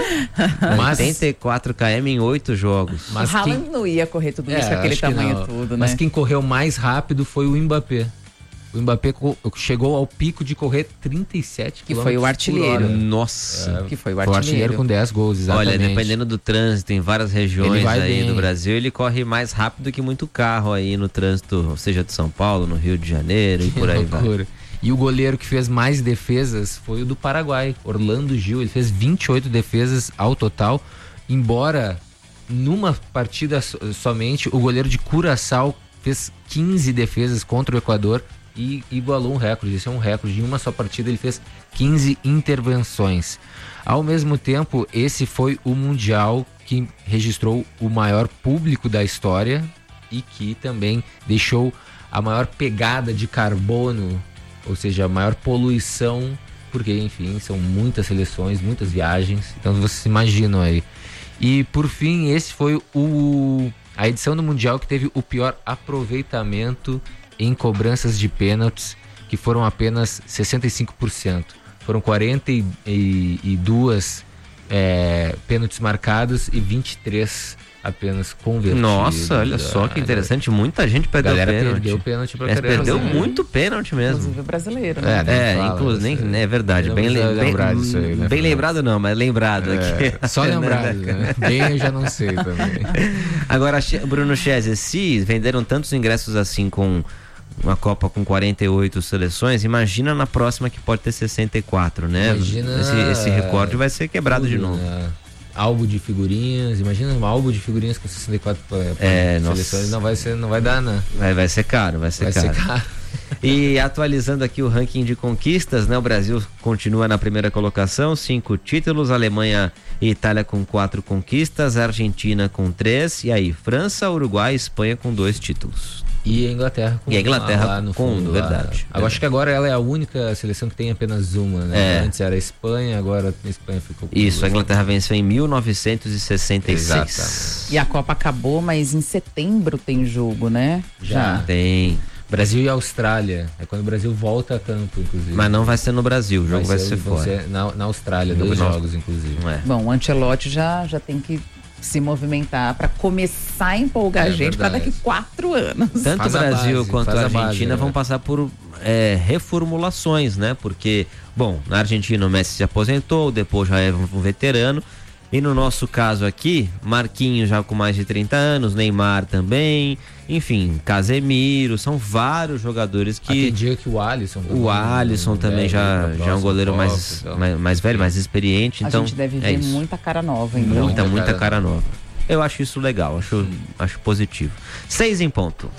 84 km em 8 jogos. Mas o Haaland não ia correr tudo isso, aquele tamanho todo, né? Mas quem correu mais rápido foi o Mbappé. O Mbappé chegou ao pico de correr 37 km. Que foi o artilheiro. Nossa. Que foi o artilheiro. Foi o artilheiro com 10 gols, exatamente. Olha, dependendo do trânsito, em várias regiões aí do Brasil, ele corre mais rápido que muito carro aí no trânsito, seja de São Paulo, no Rio de Janeiro e por aí vai. E o goleiro que fez mais defesas foi o do Paraguai, Orlando Gil. Ele fez 28 defesas ao total, embora numa partida somente o goleiro de Curaçao fez 15 defesas contra o Equador e igualou um recorde. Esse é um recorde. Em uma só partida ele fez 15 intervenções. Ao mesmo tempo, esse foi o Mundial que registrou o maior público da história e que também deixou a maior pegada de carbono, ou seja, a maior poluição, porque, enfim, são muitas seleções, muitas viagens, então vocês imaginam aí. E, por fim, esse foi a edição do Mundial que teve o pior aproveitamento em cobranças de pênaltis, que foram apenas 65%. Foram 42 pênaltis marcados e 23 apenas convertidos. Nossa, olha só que interessante, muita gente perdeu pênalti. Perdeu pênalti pra caramba. Perdeu muito pênalti mesmo. Inclusive o brasileiro, né? Inclusive, é verdade. Bem lembrado isso aí, né? Bem lembrado não, mas lembrado aqui. Só lembrado, né? Bem eu já não sei também. Agora, Bruno Chese, se venderam tantos ingressos assim com uma Copa com 48 seleções, imagina na próxima que pode ter 64, né? Imagina esse recorde vai ser quebrado de novo. Né? Álbum de figurinhas, imagina um álbum de figurinhas com 64 seleções, não vai dar, né? Vai ser caro, vai ser caro. E atualizando aqui o ranking de conquistas, né? O Brasil continua na primeira colocação, 5 títulos, Alemanha e Itália com 4 conquistas, Argentina com 3, e aí França, Uruguai e Espanha com 2 títulos. E a Inglaterra lá no fundo, verdade. Eu acho que agora ela é a única seleção que tem apenas uma, né? Antes era a Espanha, agora a Espanha ficou com isso, a Inglaterra venceu em 1966. Exatamente. E a Copa acabou, mas em setembro tem jogo, né? Já tem. Brasil e Austrália, é quando o Brasil volta a campo, inclusive. Mas não vai ser no Brasil, o jogo vai ser fora. Na Austrália, 2 jogos, inclusive. Bom, o Ancelotti já tem que se movimentar para começar a empolgar a gente para daqui 4 anos. Tanto o Brasil quanto a Argentina vão passar por reformulações, né? Porque, bom, na Argentina o Messi se aposentou, depois já é um veterano. E no nosso caso aqui, Marquinhos já com mais de 30 anos, Neymar também, enfim, Casemiro, são vários jogadores que... Tem dia que o Alisson... O Alisson também já é um goleiro mais velho, mais experiente. Então, a gente deve ver muita cara nova, então. Muita cara nova. Eu acho isso legal, acho positivo. 6 em ponto.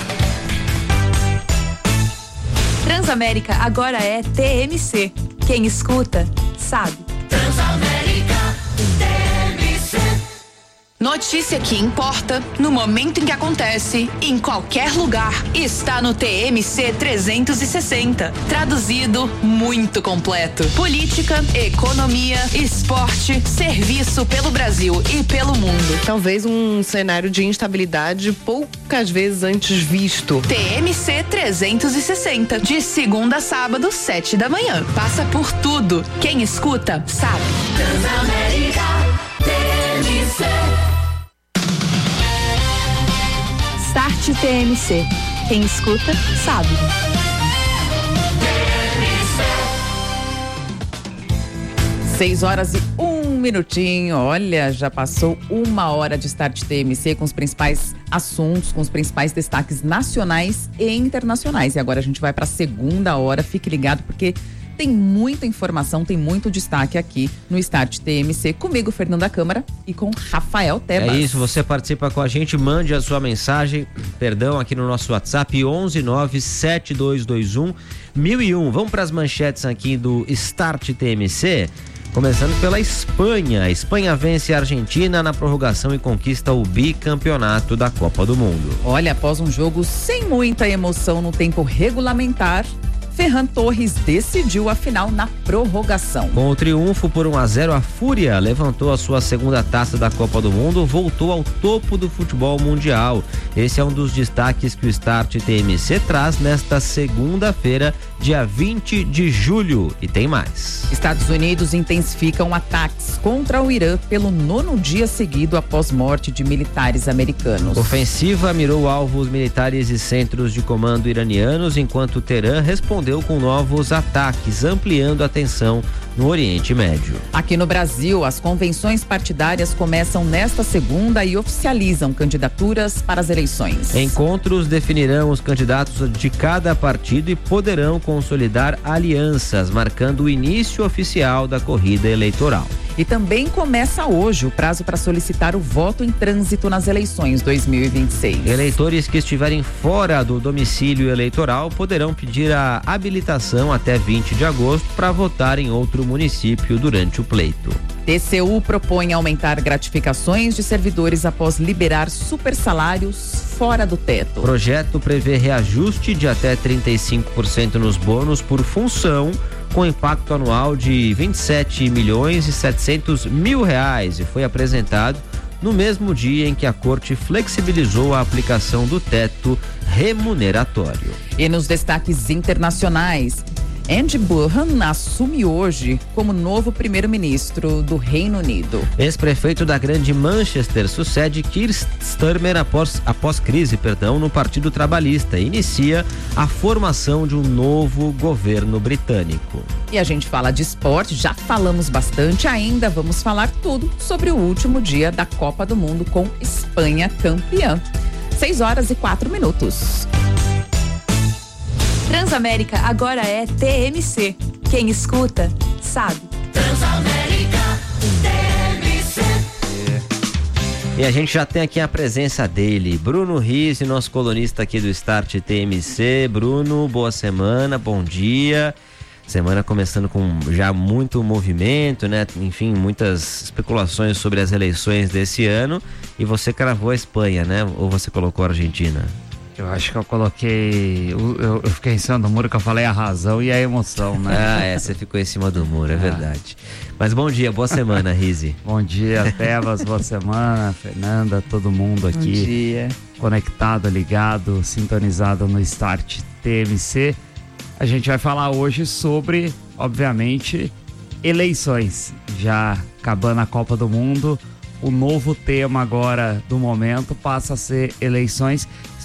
Transamérica agora é TMC. Quem escuta, sabe. Transamérica TMC. Notícia que importa, no momento em que acontece, em qualquer lugar, está no TMC 360. Traduzido, muito completo. Política, economia, esporte, serviço pelo Brasil e pelo mundo. Talvez um cenário de instabilidade poucas vezes antes visto. TMC 360, de segunda a sábado, 7 da manhã. Passa por tudo. Quem escuta, sabe. Transamérica TMC. Start TMC. Quem escuta, sabe. 6 horas e 1 minutinho. Olha, já passou 1 hora de Start TMC com os principais assuntos, com os principais destaques nacionais e internacionais. E agora a gente vai para a segunda hora. Fique ligado porque tem muita informação, tem muito destaque aqui no Start TMC. Comigo, Fernanda Câmara, e com Rafael Tebas. É isso, você participa com a gente, mande a sua mensagem, aqui no nosso WhatsApp, 11972211001. Vamos para as manchetes aqui do Start TMC. Começando pela Espanha. A Espanha vence a Argentina na prorrogação e conquista o bicampeonato da Copa do Mundo. Olha, após um jogo sem muita emoção no tempo regulamentar, Ferran Torres decidiu a final na prorrogação. Com o triunfo por 1-0, a Fúria levantou a sua segunda taça da Copa do Mundo, voltou ao topo do futebol mundial. Esse é um dos destaques que o Start TMC traz nesta segunda-feira, dia 20 de julho. E tem mais. Estados Unidos intensificam ataques contra o Irã pelo 9º dia seguido após morte de militares americanos. Ofensiva mirou alvos militares e centros de comando iranianos, enquanto Teherã respondeu com novos ataques, ampliando a tensão no Oriente Médio. Aqui no Brasil, as convenções partidárias começam nesta segunda e oficializam candidaturas para as eleições. Encontros definirão os candidatos de cada partido e poderão consolidar alianças, marcando o início oficial da corrida eleitoral. E também começa hoje o prazo para solicitar o voto em trânsito nas eleições 2026. Eleitores que estiverem fora do domicílio eleitoral poderão pedir a habilitação até 20 de agosto para votar em outro município durante o pleito. TCU propõe aumentar gratificações de servidores após liberar supersalários fora do teto. O projeto prevê reajuste de até 35% nos bônus por função, com impacto anual de 27.700.000 reais, e foi apresentado no mesmo dia em que a Corte flexibilizou a aplicação do teto remuneratório. E nos destaques internacionais, Andy Burnham assume hoje como novo primeiro-ministro do Reino Unido. Ex-prefeito da Grande Manchester sucede Keir Starmer após crise, no Partido Trabalhista. Inicia a formação de um novo governo britânico. E a gente fala de esporte, já falamos bastante, ainda vamos falar tudo sobre o último dia da Copa do Mundo com Espanha campeã. 6 horas e 4 minutos. Transamérica agora é TMC. Quem escuta, sabe. Transamérica TMC. E a gente já tem aqui a presença dele, Bruno Rizzi, nosso colunista aqui do Start TMC. Bruno, boa semana, bom dia. Semana começando com já muito movimento, né? Enfim, muitas especulações sobre as eleições desse ano. E você cravou a Espanha, né? Ou você colocou a Argentina? Eu acho que eu coloquei. Eu fiquei em cima do muro, que eu falei a razão e a emoção, né? Você ficou em cima do muro, é verdade. Mas bom dia, boa semana, Rizzi. Bom dia, Tebas, boa semana, Fernanda, todo mundo aqui. Bom dia. Conectado, ligado, sintonizado no Start TMC. A gente vai falar hoje sobre, obviamente, eleições. Já acabando a Copa do Mundo, o novo tema agora do momento passa a ser eleições,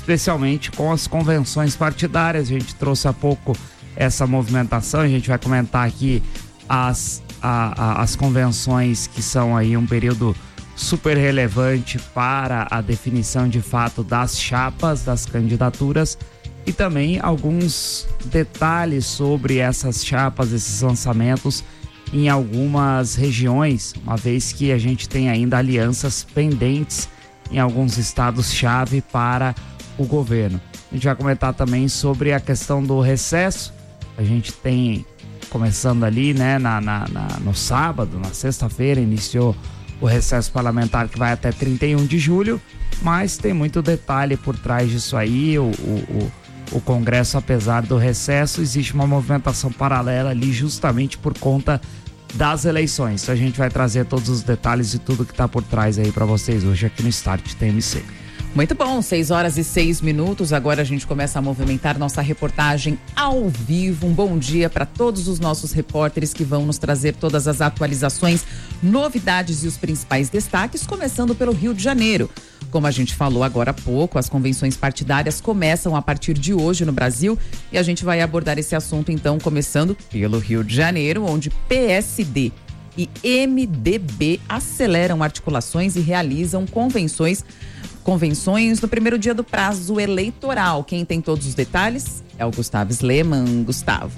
especialmente com as convenções partidárias. A gente trouxe há pouco essa movimentação, a gente vai comentar aqui as convenções que são aí um período super relevante para a definição de fato das chapas, das candidaturas, e também alguns detalhes sobre essas chapas, esses lançamentos em algumas regiões, uma vez que a gente tem ainda alianças pendentes em alguns estados-chave para o governo. A gente vai comentar também sobre a questão do recesso. A gente tem, começando ali, né, no sábado, na sexta-feira, iniciou o recesso parlamentar que vai até 31 de julho, mas tem muito detalhe por trás disso aí. O Congresso, apesar do recesso, existe uma movimentação paralela ali justamente por conta das eleições. Então a gente vai trazer todos os detalhes e tudo que está por trás aí para vocês hoje aqui no Start TMC. Muito bom, 6h06. Agora a gente começa a movimentar nossa reportagem ao vivo. Um bom dia para todos os nossos repórteres que vão nos trazer todas as atualizações, novidades e os principais destaques, começando pelo Rio de Janeiro. Como a gente falou agora há pouco, as convenções partidárias começam a partir de hoje no Brasil e a gente vai abordar esse assunto então começando pelo Rio de Janeiro, onde PSD e MDB aceleram articulações e realizam convenções no primeiro dia do prazo eleitoral. Quem tem todos os detalhes é o Gustavo Sleman. Gustavo.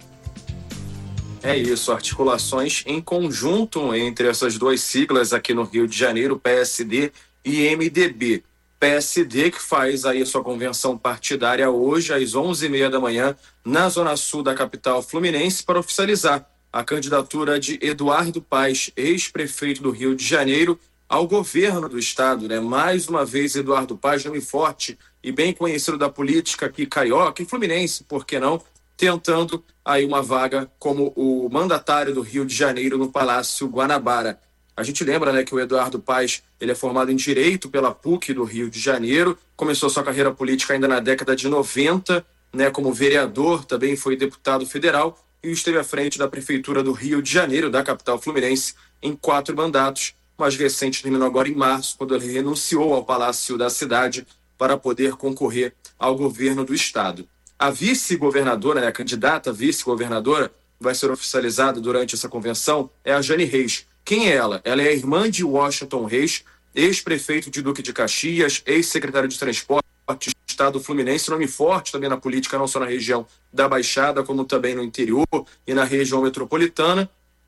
É isso, articulações em conjunto entre essas duas siglas aqui no Rio de Janeiro, PSD e MDB. PSD que faz aí a sua convenção partidária hoje às 11h30 da manhã na zona sul da capital fluminense para oficializar a candidatura de Eduardo Paes, ex-prefeito do Rio de Janeiro, ao governo do estado, né? Mais uma vez, Eduardo Paes, nome forte e bem conhecido da política aqui carioca e fluminense, por que não, tentando aí uma vaga como o mandatário do Rio de Janeiro no Palácio Guanabara. A gente lembra, né, que o Eduardo Paes, ele é formado em Direito pela PUC do Rio de Janeiro, começou sua carreira política ainda na década de 90, né, como vereador, também foi deputado federal e esteve à frente da Prefeitura do Rio de Janeiro, da capital fluminense, em 4 mandatos. Mais recente terminou agora em março, quando ele renunciou ao Palácio da Cidade para poder concorrer ao governo do estado. A vice-governadora, né, a candidata vice-governadora, vai ser oficializada durante essa convenção, é a Jane Reis. Quem é ela? Ela é a irmã de Washington Reis, ex-prefeito de Duque de Caxias, ex-secretário de Transporte, estado fluminense, nome forte também na política, não só na região da Baixada, como também no interior e na região metropolitana.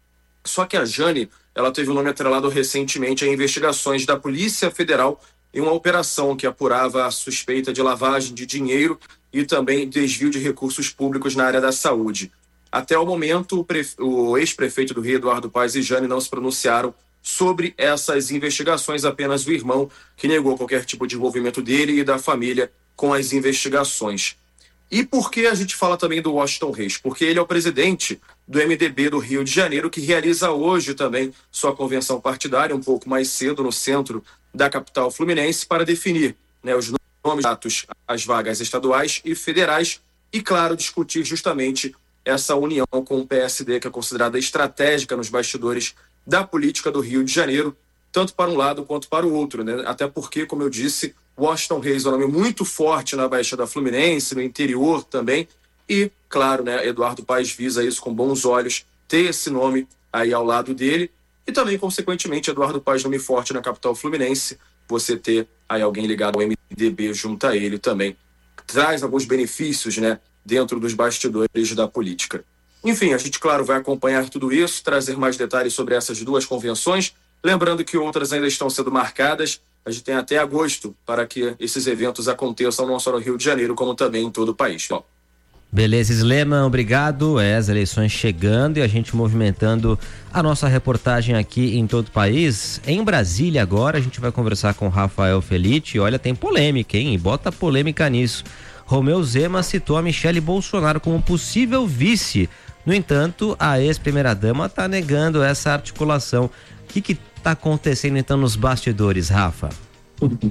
Só que a Jane, ela teve o nome atrelado recentemente a investigações da Polícia Federal em uma operação que apurava a suspeita de lavagem de dinheiro e também desvio de recursos públicos na área da saúde. Até o momento, o ex-prefeito do Rio, Eduardo Paes, e Jane não se pronunciaram sobre essas investigações, apenas o irmão, que negou qualquer tipo de envolvimento dele e da família com as investigações. E por que a gente fala também do Washington Reis? Porque ele é o presidente do MDB do Rio de Janeiro, que realiza hoje também sua convenção partidária, um pouco mais cedo, no centro da capital fluminense, para definir, né, os nomes, as vagas estaduais e federais e, claro, discutir justamente essa união com o PSD, que é considerada estratégica nos bastidores da política do Rio de Janeiro, tanto para um lado quanto para o outro, né? Até porque, como eu disse, Washington Reis é um nome muito forte na Baixada Fluminense, no interior também, e, claro, né, Eduardo Paes visa isso com bons olhos, ter esse nome aí ao lado dele, e também, consequentemente, Eduardo Paes, nome forte na capital fluminense, você ter aí alguém ligado ao MDB junto a ele também, traz alguns benefícios, né, dentro dos bastidores da política. Enfim, a gente, claro, vai acompanhar tudo isso, trazer mais detalhes sobre essas duas convenções, lembrando que outras ainda estão sendo marcadas. A gente tem até agosto para que esses eventos aconteçam não só no Rio de Janeiro, como também em todo o país. Bom. Beleza, Sleman, obrigado. As eleições chegando e a gente movimentando a nossa reportagem aqui em todo o país. Em Brasília agora, a gente vai conversar com Rafael Felitti. Olha, tem polêmica, hein? Bota polêmica nisso. Romeu Zema citou a Michele Bolsonaro como possível vice. No entanto, a ex-primeira-dama está negando essa articulação. O que está acontecendo então nos bastidores, Rafa? Oi,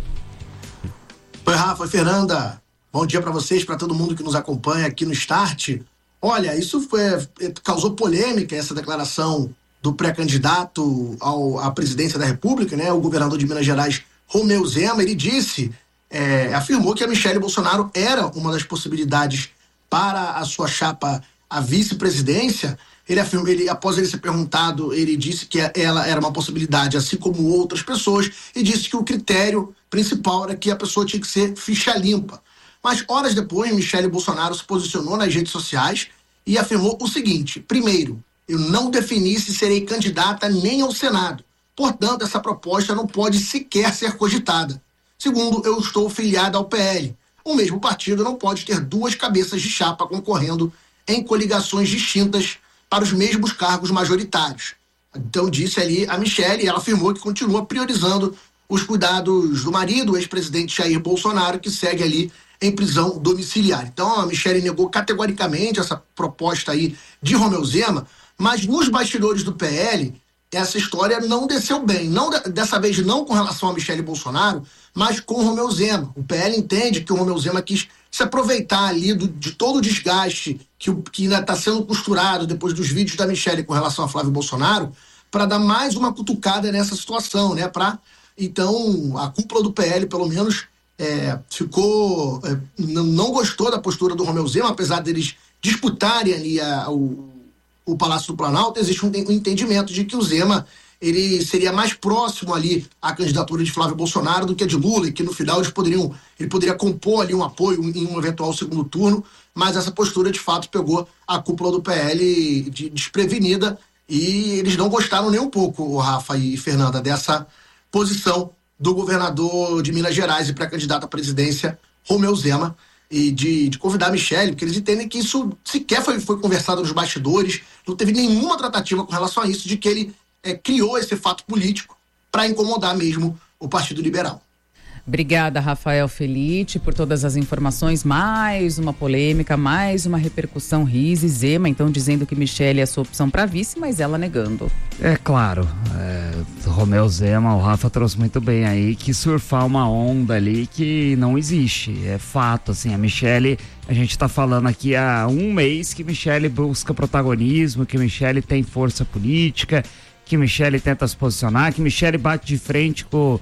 Rafa, Fernanda. Bom dia para vocês, para todo mundo que nos acompanha aqui no Start. Olha, isso causou polêmica, essa declaração do pré-candidato à presidência da República, né? O governador de Minas Gerais, Romeu Zema, ele disse afirmou que a Michele Bolsonaro era uma das possibilidades para a sua chapa à vice-presidência. Após ele ser perguntado, ele disse que ela era uma possibilidade, assim como outras pessoas, e disse que o critério principal era que a pessoa tinha que ser ficha limpa. Mas horas depois, Michele Bolsonaro se posicionou nas redes sociais e afirmou o seguinte: primeiro, eu não defini se serei candidata nem ao Senado. Portanto, essa proposta não pode sequer ser cogitada. Segundo, eu estou filiada ao PL. O mesmo partido não pode ter duas cabeças de chapa concorrendo em coligações distintas para os mesmos cargos majoritários. Então disse ali a Michele, e ela afirmou que continua priorizando os cuidados do marido, o ex-presidente Jair Bolsonaro, que segue ali em prisão domiciliar. Então a Michele negou categoricamente essa proposta aí de Romeu Zema, mas nos bastidores do PL, essa história não desceu bem. Dessa vez não com relação a Michele Bolsonaro, mas com o Romeu Zema. O PL entende que o Romeu Zema quis se aproveitar ali de todo o desgaste que ainda está sendo costurado depois dos vídeos da Michele com relação a Flávio Bolsonaro, para dar mais uma cutucada nessa situação, né? Então, a cúpula do PL, pelo menos, não gostou da postura do Romeu Zema, apesar deles disputarem ali o Palácio do Planalto. Existe um entendimento de que o Zema ele seria mais próximo ali à candidatura de Flávio Bolsonaro do que a de Lula, e que no final ele poderia compor ali um apoio em um eventual segundo turno, mas essa postura de fato pegou a cúpula do PL desprevenida, e eles não gostaram nem um pouco, o Rafa e Fernanda, dessa posição do governador de Minas Gerais e pré-candidato à presidência, Romeu Zema, e de convidar a Michele, porque eles entendem que isso sequer foi conversado nos bastidores, não teve nenhuma tratativa com relação a isso, de que ele criou esse fato político para incomodar mesmo o Partido Liberal. Obrigada, Rafael Felite, por todas as informações. Mais uma polêmica, mais uma repercussão. Riz e Zema, então, dizendo que Michele é a sua opção para vice, mas ela negando. É claro, Romeu Zema, o Rafa trouxe muito bem aí, que surfar uma onda ali que não existe. É fato, assim, a Michele, a gente tá falando aqui há um mês que Michele busca protagonismo, que Michele tem força política, que Michele tenta se posicionar, que Michele bate de frente com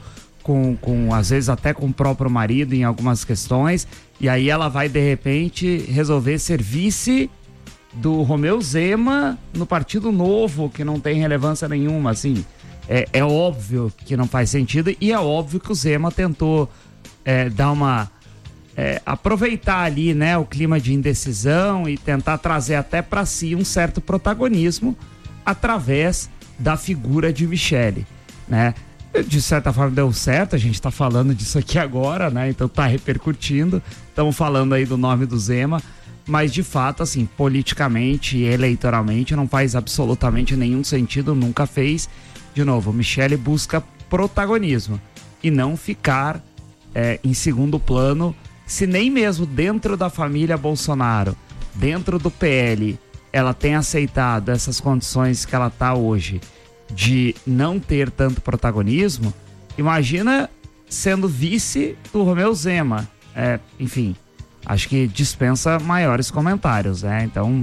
às vezes até com o próprio marido em algumas questões, e aí ela vai de repente resolver ser vice do Romeu Zema no Partido Novo, que não tem relevância nenhuma, assim, é óbvio que não faz sentido, e é óbvio que o Zema tentou dar uma aproveitar ali, né, o clima de indecisão e tentar trazer até para si um certo protagonismo através da figura de Michele, né? De certa forma deu certo, a gente tá falando disso aqui agora, né? Então tá repercutindo, estamos falando aí do nome do Zema, mas de fato, assim, politicamente e eleitoralmente não faz absolutamente nenhum sentido, nunca fez. De novo, Michele busca protagonismo e não ficar em segundo plano, se nem mesmo dentro da família Bolsonaro, dentro do PL, ela tem aceitado essas condições que ela tá hoje, de não ter tanto protagonismo. Imagina sendo vice do Romeu Zema. Enfim, acho que dispensa maiores comentários, né? Então,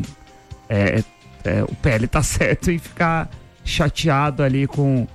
o PL tá certo em ficar chateado ali com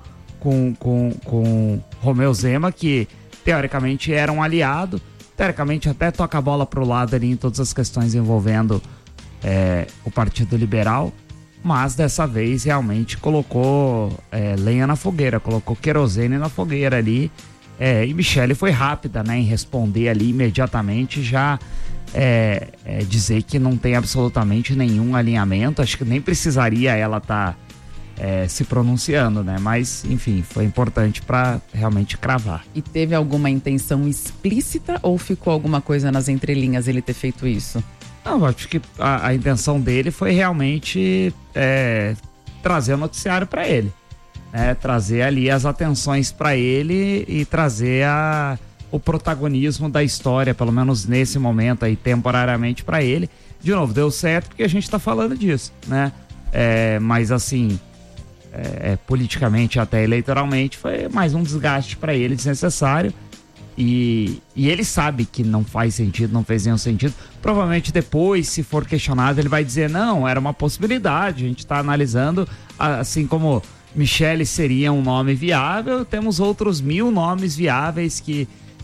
Romeu Zema, que teoricamente era um aliado, teoricamente até toca a bola pro lado ali em todas as questões envolvendo o Partido Liberal, mas dessa vez realmente colocou lenha na fogueira, colocou querosene na fogueira ali, e Michele foi rápida, né, em responder ali imediatamente, já dizer que não tem absolutamente nenhum alinhamento. Acho que nem precisaria ela estar se pronunciando, né, mas enfim, foi importante para realmente cravar. E teve alguma intenção explícita ou ficou alguma coisa nas entrelinhas ele ter feito isso? Não, acho que a intenção dele foi realmente trazer o noticiário para ele, né? Trazer ali as atenções para ele e trazer o protagonismo da história, pelo menos nesse momento aí, temporariamente para ele. De novo, deu certo porque a gente tá falando disso, né? Mas assim, politicamente até eleitoralmente foi mais um desgaste para ele desnecessário. E ele sabe que não faz sentido, não fez nenhum sentido. Provavelmente depois, se for questionado, ele vai dizer, não, era uma possibilidade, a gente está analisando, assim como Michele seria um nome viável, temos outros 1000 nomes viáveis que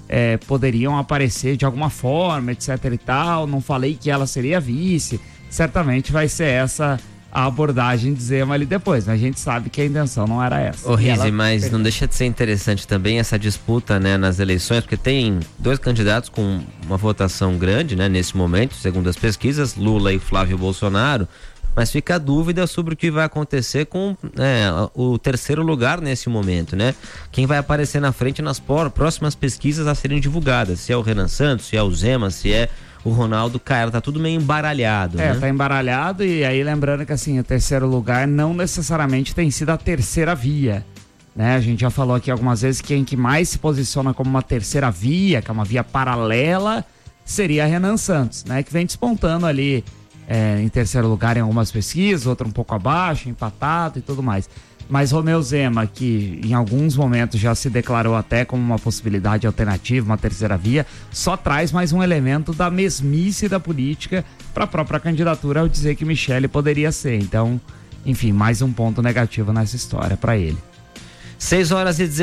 poderiam aparecer de alguma forma, etc e tal. Não falei que ela seria vice. Certamente vai ser essa a abordagem de Zema ali depois, mas a gente sabe que a intenção não era essa. Ô Rizzi, mas não deixa de ser interessante também essa disputa, né, nas eleições, porque tem dois candidatos com uma votação grande, né, nesse momento, segundo as pesquisas, Lula e Flávio Bolsonaro, mas fica a dúvida sobre o que vai acontecer com o terceiro lugar nesse momento, né? Quem vai aparecer na frente nas próximas pesquisas a serem divulgadas, se é o Renan Santos, se é o Zema, se é o Ronaldo Caiado, tá tudo meio embaralhado, né? Tá embaralhado, e aí lembrando que assim, o terceiro lugar não necessariamente tem sido a terceira via, né? A gente já falou aqui algumas vezes que quem que mais se posiciona como uma terceira via, que é uma via paralela, seria Renan Santos, né? Que vem despontando ali em terceiro lugar em algumas pesquisas, outra um pouco abaixo, empatado e tudo mais. Mas Romeu Zema, que em alguns momentos já se declarou até como uma possibilidade alternativa, uma terceira via, só traz mais um elemento da mesmice da política para a própria candidatura ao dizer que Michele poderia ser. Então, enfim, mais um ponto negativo nessa história para ele. 6 horas e 16